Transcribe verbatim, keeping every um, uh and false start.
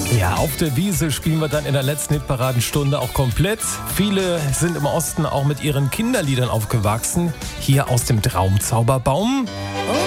Ja, auf der Wiesel spielen wir dann in der letzten Hitparadenstunde auch komplett. Viele sind im Osten auch mit ihren Kinderliedern aufgewachsen. Hier aus dem Traumzauberbaum.